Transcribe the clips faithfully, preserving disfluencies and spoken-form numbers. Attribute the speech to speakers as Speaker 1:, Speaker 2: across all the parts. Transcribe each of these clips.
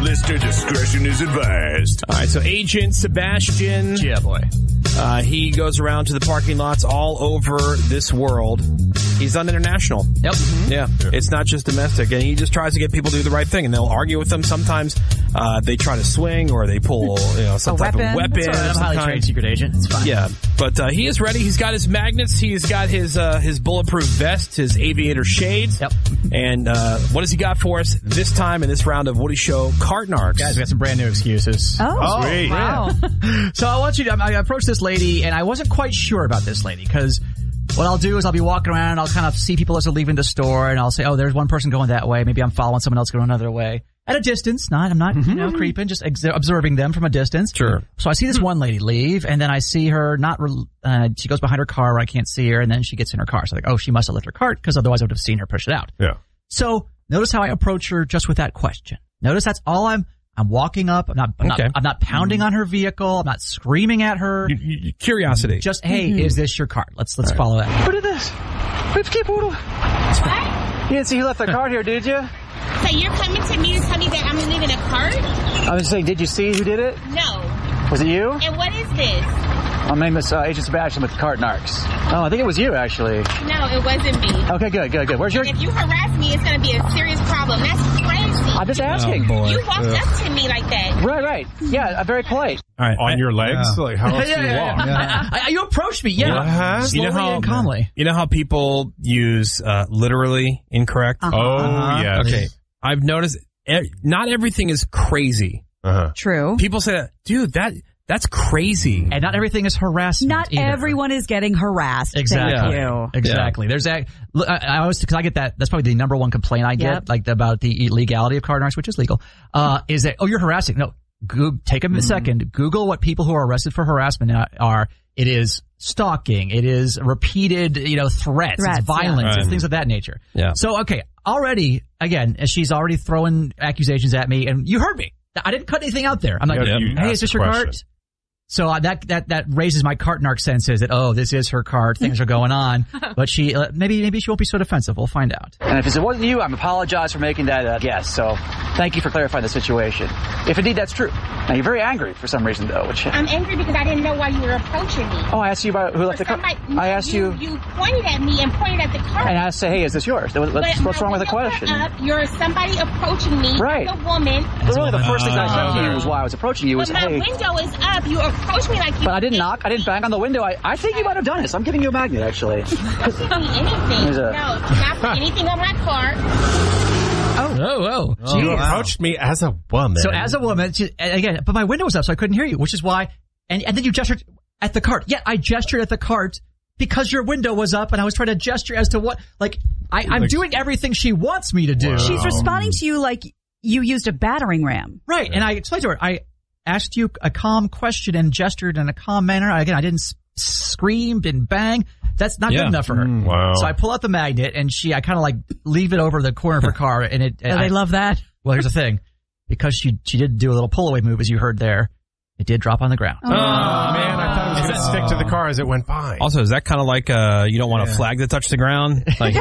Speaker 1: Listener discretion is advised.
Speaker 2: All right, so Agent Sebastian.
Speaker 3: Yeah, boy.
Speaker 2: Uh, he goes around to the parking lots all over this world. He's done international.
Speaker 3: Yep. Mm-hmm.
Speaker 2: Yeah. yeah. It's not just domestic. And he just tries to get people to do the right thing. And they'll argue with them. Sometimes uh, they try to swing or they pull you know, some
Speaker 4: a
Speaker 2: type
Speaker 4: weapon.
Speaker 2: of weapon.
Speaker 3: That's right. I'm a highly trained secret agent. It's fine.
Speaker 2: Yeah. But uh, he is ready. He's got his magnets. He's got his uh, his bulletproof vest, his aviator shades.
Speaker 3: Yep.
Speaker 2: And uh, what does he got for us this time in this round of Woody Show Cart Narcs?
Speaker 3: Guys, we got some brand new excuses.
Speaker 4: Oh,
Speaker 5: Oh,
Speaker 4: sweet.
Speaker 5: wow.
Speaker 3: So I want you to, I approached this lady and I wasn't quite sure about this lady because what I'll do is I'll be walking around and I'll kind of see people as they're leaving the store and I'll say, oh, there's one person going that way. Maybe I'm following someone else going another way. At a distance, not, I'm not, you know, creeping, just ex- observing them from a distance.
Speaker 2: Sure.
Speaker 3: So I see this one lady leave and then I see her not, re- uh, she goes behind her car where I can't see her and then she gets in her car. So I'm like, oh, she must have left her cart because otherwise I would have seen her push it out.
Speaker 5: Yeah.
Speaker 3: So notice how I approach her just with that question. Notice that's all I'm, I'm walking up. I'm not, I'm,
Speaker 2: Okay.
Speaker 3: not, I'm not pounding on her vehicle. I'm not screaming at her.
Speaker 2: You- you- Curiosity.
Speaker 3: Just, hey, is this your cart? Let's, let's follow that.
Speaker 6: Who did this? Whip keep Poodle.
Speaker 7: What?
Speaker 6: You didn't see who left the cart here, did you?
Speaker 7: So you're coming to me to tell me that I'm leaving a cart?
Speaker 6: I was saying, did you see who did it?
Speaker 7: No.
Speaker 6: Was it you?
Speaker 7: And what is this?
Speaker 6: My name is uh, Agent Sebastian with Cart Narcs. Oh, I think it was you, actually.
Speaker 7: No, it wasn't me.
Speaker 6: Okay, good, good, good. Where's your...
Speaker 7: And if you harass me, it's going to be a serious problem. That's crazy.
Speaker 6: I'm just asking.
Speaker 2: Oh, boy.
Speaker 7: You walked
Speaker 2: Ugh.
Speaker 7: up to me like that.
Speaker 6: Right, right. Yeah, uh, very polite.
Speaker 2: All right.
Speaker 5: On
Speaker 2: I-
Speaker 5: your legs?
Speaker 2: Yeah.
Speaker 5: Like, how else
Speaker 3: Yeah,
Speaker 5: do you
Speaker 3: yeah,
Speaker 5: walk?
Speaker 3: yeah. I, I, you approached me, yeah.
Speaker 5: What?
Speaker 3: Slowly
Speaker 2: You know how
Speaker 3: and calmly.
Speaker 2: You know how people use uh, literally incorrect?
Speaker 5: Oh,
Speaker 3: Uh-huh.
Speaker 5: yes.
Speaker 2: Okay. I've noticed e- not everything is crazy.
Speaker 5: Uh-huh.
Speaker 4: True.
Speaker 2: People say that, dude, that that's crazy.
Speaker 3: And not everything is harassment.
Speaker 4: Not
Speaker 3: either.
Speaker 4: everyone is getting harassed.
Speaker 3: Exactly.
Speaker 4: Thank you.
Speaker 3: Exactly. There's that. Look, I, I always, cause I get that, that's probably the number one complaint I get,
Speaker 4: Yep.
Speaker 3: like about the illegality of card narcs, which is legal, uh, is that, oh, you're harassing. No, go, take a second. Google what people who are arrested for harassment are. It is stalking. It is repeated, you know, threats.
Speaker 4: Threats,
Speaker 3: it's violence.
Speaker 2: yeah.
Speaker 3: It's
Speaker 2: Right.
Speaker 3: things of that nature.
Speaker 2: Yeah.
Speaker 3: So, okay. Already, again, she's already throwing accusations at me and you heard me. I didn't cut anything out there. I'm like,
Speaker 5: Yeah, you
Speaker 3: hey,
Speaker 5: asked
Speaker 3: is this
Speaker 5: the
Speaker 3: your
Speaker 5: question.
Speaker 3: cart? So uh, that that that raises my cart narc senses that, oh, this is her cart. Things are going on. But she uh, maybe maybe she won't be so defensive. We'll find out.
Speaker 6: And if it wasn't you, I apologize for making that uh, guess. So thank you for clarifying the situation. If indeed that's true. Now, you're very angry for some reason, though. Which,
Speaker 7: I'm angry because I didn't know why you were approaching me.
Speaker 6: oh, I asked you about who left the cart.
Speaker 7: Somebody-
Speaker 6: I asked you,
Speaker 7: You pointed at me and pointed at the cart.
Speaker 6: and I asked, hey, is this yours? What's,
Speaker 7: But
Speaker 6: what's
Speaker 7: my
Speaker 6: wrong with the
Speaker 7: windows
Speaker 6: question?
Speaker 7: are Up, you're somebody approaching me.
Speaker 6: Right.
Speaker 7: As a woman.
Speaker 6: But really, the first thing that I said to
Speaker 5: Uh,
Speaker 6: you was why I was approaching you was,
Speaker 7: But my
Speaker 6: hey,
Speaker 7: window is up. You approached me like you.
Speaker 6: but I didn't knock. I didn't bang on the window. I, I think you might have done it. So I'm giving you a magnet, actually.
Speaker 7: Don't give me anything.
Speaker 6: There's a-
Speaker 7: No, do not put anything on my cart.
Speaker 3: Oh, oh,
Speaker 5: You
Speaker 3: Jeez.
Speaker 5: approached me as a woman.
Speaker 3: So as a woman, she, and again, but my window was up, so I couldn't hear you, which is why. And and then you gestured at the cart. Yeah, I gestured at the cart because your window was up, and I was trying to gesture as to what. Like I, I'm
Speaker 5: Like-
Speaker 3: doing everything she wants me to do.
Speaker 5: Wow.
Speaker 4: She's responding to you like you used a battering ram.
Speaker 3: Right, and I explained to her, I asked you a calm question and gestured in a calm manner. Again, I didn't s- scream, didn't bang. That's not
Speaker 2: Yeah.
Speaker 3: good enough for her.
Speaker 5: Wow.
Speaker 3: So I pull out the magnet, and she, I kind of like leave it over the corner of her car, and it.
Speaker 4: Oh,
Speaker 3: I,
Speaker 4: they love that.
Speaker 3: Well, here's the thing, because she she did do a little pull away move, as you heard there. It did drop on the ground.
Speaker 5: Oh, man, I thought it was going to stick to the car as it went by.
Speaker 2: Also, is that kind of like uh, you don't want a
Speaker 5: Yeah.
Speaker 2: flag to touch the ground? Like,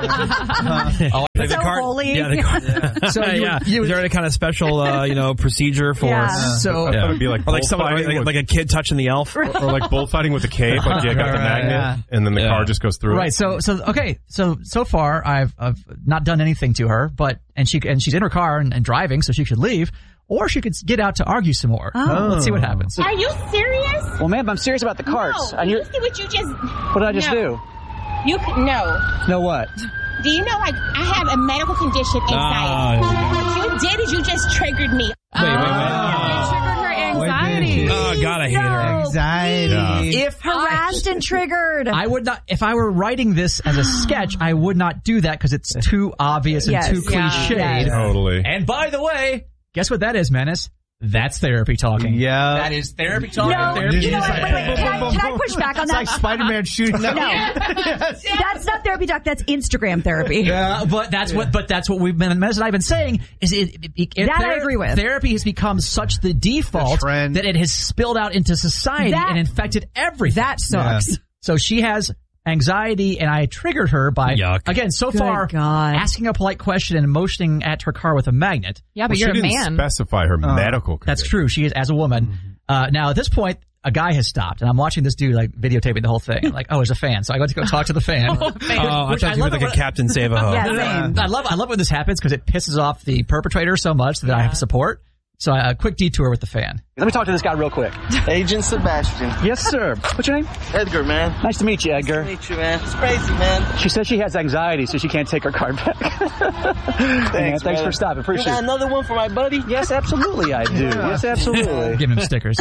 Speaker 2: oh, the
Speaker 4: So
Speaker 2: cart-
Speaker 4: holy.
Speaker 2: Yeah, the cart.
Speaker 3: So you-
Speaker 2: yeah.
Speaker 3: you-
Speaker 2: is there any kind of special, uh, you know, procedure for?
Speaker 4: Yeah.
Speaker 3: So
Speaker 5: I thought it'd be like
Speaker 2: Or like someone,
Speaker 5: bullfighting
Speaker 2: like,
Speaker 5: with-
Speaker 2: like a kid touching the elf.
Speaker 5: or like bullfighting with a cape, like you got the
Speaker 2: Right,
Speaker 5: magnet,
Speaker 3: yeah.
Speaker 5: and then the
Speaker 2: Yeah.
Speaker 5: car just goes through.
Speaker 3: right,
Speaker 5: it.
Speaker 3: so so okay, so so far I've I've not done anything to her, but and she and she's in her car and, and driving, so she should leave, or she could get out to argue some more.
Speaker 4: Oh.
Speaker 3: Let's see what happens.
Speaker 7: Are you serious?
Speaker 6: well, ma'am, I'm serious about the carts.
Speaker 7: No.
Speaker 6: and
Speaker 7: you
Speaker 6: you,
Speaker 7: see what you just.
Speaker 6: what did I just
Speaker 7: no.
Speaker 6: do?
Speaker 7: You c- no.
Speaker 6: No, what?
Speaker 7: Do you know, like, I have a medical condition, anxiety.
Speaker 2: Ah.
Speaker 7: What you did is you just triggered me.
Speaker 2: Wait, wait, wait.
Speaker 4: It triggered her anxiety.
Speaker 2: Oh, God, I hate her.
Speaker 5: Anxiety.
Speaker 3: If
Speaker 4: Harassed and triggered.
Speaker 3: I would not, if I were writing this as a sketch, I would not do that because it's too obvious and
Speaker 4: Yes,
Speaker 3: too
Speaker 4: yeah,
Speaker 3: cliched.
Speaker 4: yes.
Speaker 5: Totally.
Speaker 3: And by the way, guess what that is, Menace? That's therapy talking.
Speaker 8: Yeah.
Speaker 3: That is therapy talking.
Speaker 4: No,
Speaker 3: therapy
Speaker 4: you know what? Wait, wait. Can I, can I push back on
Speaker 8: It's
Speaker 4: that?
Speaker 8: like Spider-Man shooting up.
Speaker 4: No, that's not therapy talk. That's Instagram therapy.
Speaker 3: Yeah, but that's what. But that's what we've been. Menace and I've been saying is it. it, it
Speaker 4: That I agree with.
Speaker 3: Therapy has become such the default
Speaker 8: The trend.
Speaker 3: that it has spilled out into society
Speaker 4: That-
Speaker 3: and infected everything.
Speaker 4: That sucks.
Speaker 3: So she has anxiety, and I triggered her by,
Speaker 2: Yuck.
Speaker 3: again, so
Speaker 4: Good
Speaker 3: far,
Speaker 4: God.
Speaker 3: asking a polite question and motioning at her car with a magnet.
Speaker 8: Yeah, but
Speaker 5: Well,
Speaker 8: you're
Speaker 5: she
Speaker 8: a
Speaker 5: didn't
Speaker 8: man.
Speaker 5: specify her medical condition.
Speaker 3: That's true. She is, as a woman. Uh, now, at this point, a guy has stopped, and I'm watching this dude, like, videotaping the whole thing. I'm like, oh, there's a fan. So I go to go talk to the fan.
Speaker 2: Oh, I
Speaker 3: Which
Speaker 2: thought
Speaker 3: I
Speaker 2: you were
Speaker 3: love
Speaker 2: like
Speaker 3: it
Speaker 2: a
Speaker 3: when-
Speaker 2: Captain Save-A-Ho.
Speaker 4: Yeah, same.
Speaker 3: I love I love when this happens because it pisses off the perpetrator so much that I have support. So a quick detour with the fan.
Speaker 6: Let me talk to this guy real quick.
Speaker 9: Agent Sebastian.
Speaker 6: Yes, sir. What's your name?
Speaker 9: Edgar, man.
Speaker 6: Nice to meet you,
Speaker 9: Nice
Speaker 6: Edgar.
Speaker 9: to meet you, man. It's crazy, man.
Speaker 6: She says she has anxiety, so she can't take her card back.
Speaker 9: Thanks,
Speaker 6: Man, thanks
Speaker 9: man.
Speaker 6: for stopping.
Speaker 9: You
Speaker 6: Appreciate
Speaker 9: got
Speaker 6: it.
Speaker 9: another one for my buddy?
Speaker 6: Yes, absolutely, I do. Yes, absolutely.
Speaker 3: Give him stickers,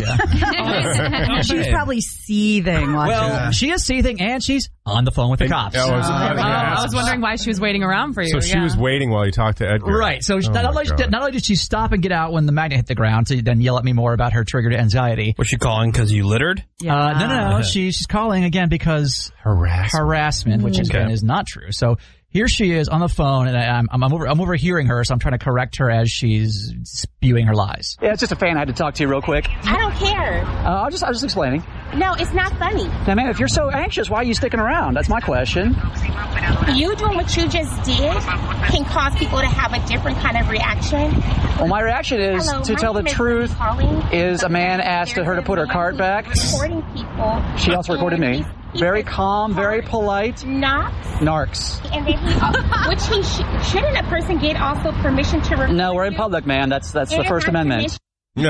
Speaker 3: yeah.
Speaker 4: She's probably seething watching.
Speaker 3: Well, she is seething and she's on the phone with the cops.
Speaker 5: Yeah, I was,
Speaker 8: Oh,
Speaker 5: I was gonna
Speaker 8: I
Speaker 5: ask.
Speaker 8: was wondering why she was waiting around for you.
Speaker 5: So she
Speaker 8: yeah.
Speaker 5: was waiting while you talked to Edgar.
Speaker 3: Right. So she,
Speaker 5: Oh
Speaker 3: not,
Speaker 5: my
Speaker 3: only,
Speaker 5: God.
Speaker 3: not only did she stop and get out when the magnet hit the ground to then yell at me more about her triggered anxiety.
Speaker 2: Was she calling because you littered?
Speaker 4: Yeah.
Speaker 3: Uh, no, no, no. She, she's calling again because
Speaker 5: Harassment.
Speaker 3: harassment, which
Speaker 2: Okay.
Speaker 3: again is not true. So here she is on the phone, and I, I'm, I'm over, I'm overhearing her, so I'm trying to correct her as she's spewing her lies.
Speaker 6: Yeah, it's just a fan. I had to talk to you real quick.
Speaker 7: I don't care.
Speaker 6: Uh, I was just, I was just explaining.
Speaker 7: No, it's not funny.
Speaker 6: Now, man, if you're so anxious, why are you sticking around? That's my question.
Speaker 7: You doing what you just did can cause people to have a different kind of reaction.
Speaker 6: Well, my reaction is,
Speaker 7: Hello,
Speaker 6: to
Speaker 7: my
Speaker 6: tell the
Speaker 7: name is
Speaker 6: truth,
Speaker 7: Holly.
Speaker 6: is a man asked her to put her card back.
Speaker 7: Recording people.
Speaker 6: She also recorded me.
Speaker 7: And he's- he's
Speaker 6: Very
Speaker 7: a
Speaker 6: calm, very polite.
Speaker 7: Knox.
Speaker 6: Narcs.
Speaker 7: And then he, which he sh- shouldn't a person get also permission to record
Speaker 6: No, we're in
Speaker 7: you?
Speaker 6: public, man. That's that's the
Speaker 7: And
Speaker 6: First
Speaker 7: have
Speaker 6: Amendment.
Speaker 7: permission-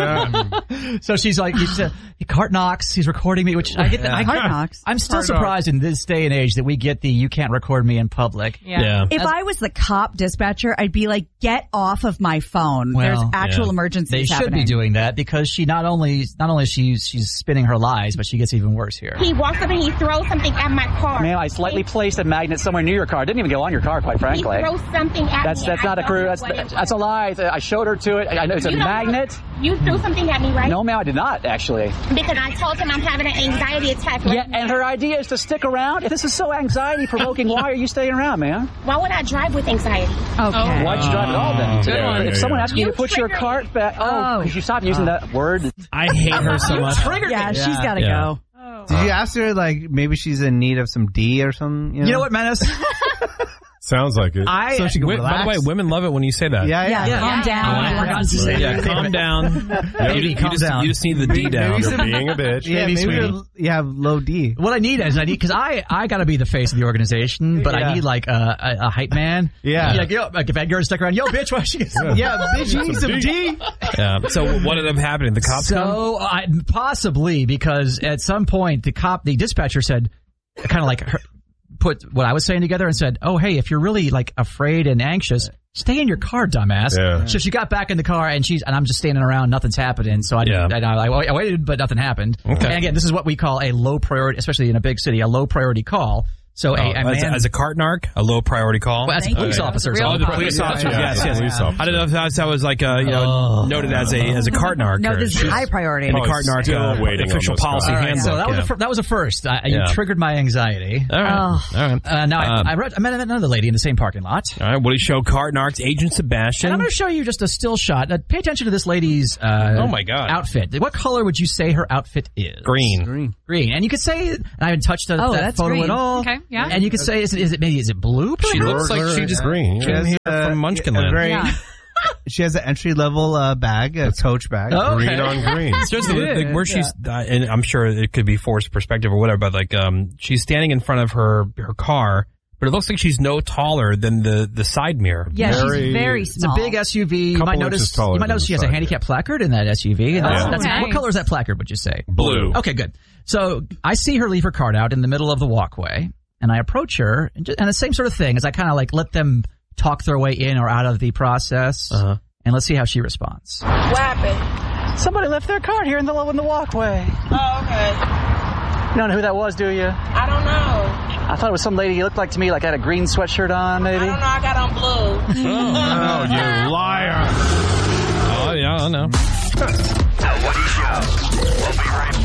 Speaker 5: Yeah.
Speaker 3: So she's like, he's, uh, Cart Knox, he's recording me, which I get that. I,
Speaker 4: Cart Knox.
Speaker 3: I'm still
Speaker 5: Cart
Speaker 3: surprised in this day and age that we get the you can't record me in public.
Speaker 8: Yeah.
Speaker 4: If I was the cop dispatcher, I'd be like, get off of my phone.
Speaker 3: Well,
Speaker 4: There's actual
Speaker 2: yeah.
Speaker 4: emergencies
Speaker 3: They should
Speaker 4: happening.
Speaker 3: be doing that because she not only not only she's she's spinning her lies, but she gets even worse here.
Speaker 7: He walks up and he throws something at my car.
Speaker 6: Ma'am, I slightly placed a magnet somewhere near your car. It didn't even go on your car, quite
Speaker 7: He
Speaker 6: frankly.
Speaker 7: throws something at
Speaker 6: That's
Speaker 7: me.
Speaker 6: that's
Speaker 7: I
Speaker 6: not a
Speaker 7: don't
Speaker 6: crew.
Speaker 7: know
Speaker 6: That's
Speaker 7: what it was.
Speaker 6: that's a lie. I showed her to it. I know it's a
Speaker 7: You don't know-
Speaker 6: magnet.
Speaker 7: You threw something at me, right?
Speaker 6: No, ma'am, I did not actually.
Speaker 7: Because I told him I'm having an anxiety attack. Right
Speaker 6: Yeah, and her idea is to stick around. If this is so anxiety provoking, why are you staying around, ma'am?
Speaker 7: Why would I drive with anxiety?
Speaker 4: Okay.
Speaker 6: Why'd you drive at all then?
Speaker 5: Good
Speaker 6: If
Speaker 5: one. Yeah,
Speaker 6: someone
Speaker 5: yeah.
Speaker 6: asks you to
Speaker 7: You
Speaker 6: put your
Speaker 7: triggered
Speaker 6: cart back, oh,
Speaker 4: Oh.
Speaker 6: could you stop using that word?
Speaker 2: I hate her so much.
Speaker 4: Yeah, she's got to
Speaker 2: Yeah.
Speaker 4: go.
Speaker 10: Did you ask her, like, maybe she's in need of some D or something? You know,
Speaker 3: You know what, Menace?
Speaker 5: Sounds like it.
Speaker 3: I
Speaker 10: So she can
Speaker 2: Wi- by the
Speaker 10: relax?
Speaker 2: way, women love it when you say that.
Speaker 10: Yeah, yeah.
Speaker 4: Yeah, calm
Speaker 3: Yeah.
Speaker 4: down.
Speaker 3: Yeah.
Speaker 4: We're going to say
Speaker 2: Yeah,
Speaker 4: that.
Speaker 2: calm down.
Speaker 3: Baby,
Speaker 2: you, you
Speaker 3: calm
Speaker 2: just,
Speaker 3: down.
Speaker 2: you just need the D down.
Speaker 5: You're being a bitch.
Speaker 10: Yeah,
Speaker 3: Maybe,
Speaker 10: maybe
Speaker 3: sweetie.
Speaker 10: you're- you have low D.
Speaker 3: What I need is I need because I I got to be the face of the organization, but I
Speaker 10: Yeah.
Speaker 3: need like a, a, a hype man.
Speaker 10: Yeah.
Speaker 3: like yo, like if Edgar stuck around, yo, bitch, why she gets
Speaker 10: Yeah, bitch, you need some D.
Speaker 2: Yeah. So what ended up happening? The cops come?
Speaker 3: So I, possibly because at some point the cop, the dispatcher said, kind of like her, put what I was saying together and said, "Oh, hey, if you're really like afraid and anxious, stay in your car, dumbass."
Speaker 5: Yeah.
Speaker 3: So she got back in the car and she's and I'm just standing around, nothing's happening. So I
Speaker 2: Yeah.
Speaker 3: I, I, I waited, but nothing happened.
Speaker 2: Okay.
Speaker 3: And again, this is what we call a low priority, especially in a big city, a low priority call. So a,
Speaker 2: Oh,
Speaker 3: a
Speaker 2: as,
Speaker 3: man
Speaker 2: as a cart narc, a low priority call.
Speaker 3: well, as a police officer. so
Speaker 2: Oh,
Speaker 3: I'm
Speaker 2: the
Speaker 3: not-
Speaker 2: police
Speaker 3: yeah,
Speaker 2: officer.
Speaker 3: yeah,
Speaker 2: Yes,
Speaker 3: yeah,
Speaker 2: yes.
Speaker 5: police
Speaker 3: yeah.
Speaker 5: officer.
Speaker 2: I don't know if that, that was like uh, you know noted as a as a cart narc.
Speaker 4: No,
Speaker 2: or
Speaker 4: this is
Speaker 2: she's
Speaker 4: high priority.
Speaker 2: in the
Speaker 5: Oh,
Speaker 2: cart narc
Speaker 5: still
Speaker 2: uh,
Speaker 5: waiting on
Speaker 2: official
Speaker 5: those
Speaker 2: policy
Speaker 5: guys.
Speaker 3: All right,
Speaker 2: handbook.
Speaker 3: so that was
Speaker 2: yeah.
Speaker 3: a fir- that was a first. I,
Speaker 2: Yeah.
Speaker 3: You triggered my anxiety.
Speaker 2: All right.
Speaker 4: Oh.
Speaker 2: All right.
Speaker 3: Uh, now
Speaker 2: Um,
Speaker 3: I, I, read, I met another lady in the same parking lot.
Speaker 2: All right. Woody Show cart narcs Agent Sebastian.
Speaker 3: And I'm going to show you just a still shot. Uh, pay attention to this lady's uh,
Speaker 2: Oh, my God.
Speaker 3: outfit. What color would you say her outfit is?
Speaker 2: Green.
Speaker 10: Green.
Speaker 3: Green. And you could say, and I haven't touched that,
Speaker 4: Oh,
Speaker 3: that
Speaker 4: that's
Speaker 3: photo
Speaker 4: green.
Speaker 3: at all.
Speaker 8: Okay, yeah.
Speaker 3: And you could say, is it, is it maybe is it blue?
Speaker 2: She
Speaker 3: perhaps?
Speaker 2: looks like she just
Speaker 5: green.
Speaker 2: came
Speaker 5: Yeah.
Speaker 2: here
Speaker 10: Uh,
Speaker 2: from
Speaker 10: a
Speaker 2: Munchkinland.
Speaker 10: very-
Speaker 4: Yeah.
Speaker 10: She has an entry level uh, bag, a coach bag.
Speaker 3: Oh, okay.
Speaker 5: Green on green.
Speaker 2: Seriously, like, where she's, uh, and I'm sure it could be forced perspective or whatever, but like, um, she's standing in front of her her car, but it looks like she's no taller than the the side mirror.
Speaker 4: Yeah,
Speaker 5: Very-
Speaker 4: she's very
Speaker 3: It's a
Speaker 4: small.
Speaker 3: big S U V. You
Speaker 5: Couple
Speaker 3: might
Speaker 5: inches
Speaker 3: notice.
Speaker 5: taller
Speaker 3: You might
Speaker 5: than
Speaker 3: notice
Speaker 5: the
Speaker 3: she has a
Speaker 5: side
Speaker 3: handicap placard in that S U V. And that's,
Speaker 8: Oh,
Speaker 3: that's,
Speaker 8: nice.
Speaker 3: What color is that placard? Would you say?
Speaker 2: Blue.
Speaker 3: Okay, good. So I see her leave her card out in the middle of the walkway, and I approach her, and, just, and the same sort of thing as I kind of like let them talk their way in or out of the process,
Speaker 2: Uh-huh.
Speaker 3: and let's see how she responds.
Speaker 9: What happened?
Speaker 6: Somebody left their card here in the in the walkway.
Speaker 9: Oh, okay.
Speaker 6: You don't know who that was, do you?
Speaker 9: I don't know.
Speaker 6: I thought it was some lady you looked like to me, like had a green sweatshirt on, maybe.
Speaker 9: I don't know. I got on blue.
Speaker 5: Oh, you liar.
Speaker 2: Oh yeah, I know.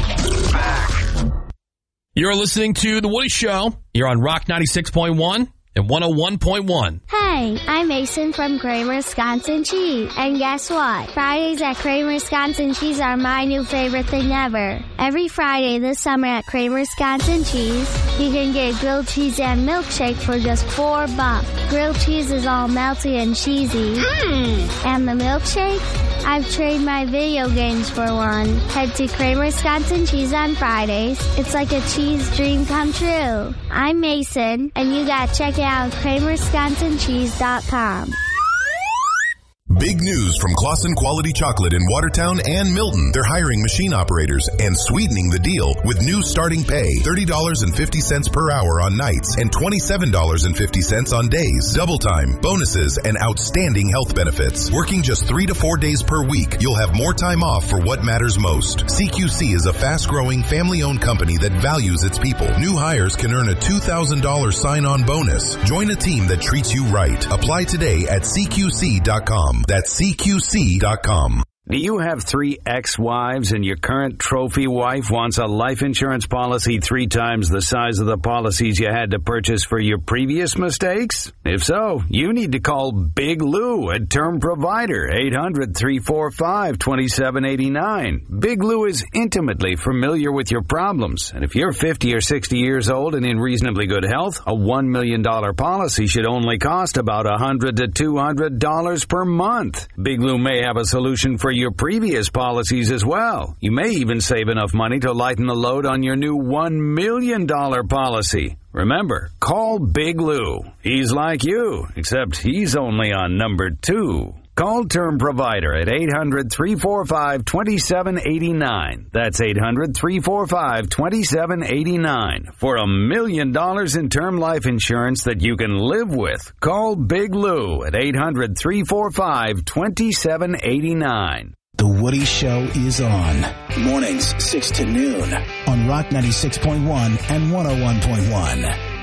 Speaker 2: You're listening to The Woody Show. You're on Rock ninety-six point one
Speaker 8: and one oh one point one.
Speaker 11: Hey, I'm Mason from Kramer Wisconsin Cheese. And guess what? Fridays at Kramer Wisconsin Cheese are my new favorite thing ever. Every Friday this summer at Kramer Wisconsin Cheese, you can get grilled cheese and milkshake for just four bucks. Grilled cheese is all melty and cheesy. Mm. And the milkshake? I've traded my video games for one. Head to Kramer Wisconsin Cheese on Fridays. It's like a cheese dream come true. I'm Mason, and you gotta check it out at kramer wisconsin cheese dot com.
Speaker 12: Big news from Claussen Quality Chocolate in Watertown and Milton. They're hiring machine operators and sweetening the deal with new starting pay, thirty dollars and fifty cents per hour on nights and twenty-seven dollars and fifty cents on days. Double time, bonuses, and outstanding health benefits. Working just three to four days per week, you'll have more time off for what matters most. C Q C is a fast-growing, family-owned company that values its people. New hires can earn a two thousand dollars sign-on bonus. Join a team that treats you right. Apply today at C Q C dot com. That's C Q C dot com.
Speaker 13: Do you have three ex-wives and your current trophy wife wants a life insurance policy three times the size of the policies you had to purchase for your previous mistakes? If so, you need to call Big Lou at Term Provider, eight hundred, three four five, two seven eight nine. Big Lou is intimately familiar with your problems, and if you're fifty or sixty years old and in reasonably good health, a one million dollars policy should only cost about one hundred to two hundred dollars per month. Big Lou may have a solution for your previous policies as well. You may even save enough money to lighten the load on your new one million dollars policy. Remember, call Big Lou. He's like you, except he's only on number two. Call Term Provider at eight hundred, three four five, two seven eight nine. That's eight hundred, three four five, two seven eight nine. For a million dollars in term life insurance that you can live with. Call Big Lou at eight hundred, three four five, two seven eight nine.
Speaker 14: The Woody Show is on. Mornings, six to noon on Rock ninety-six point one and one oh one point one.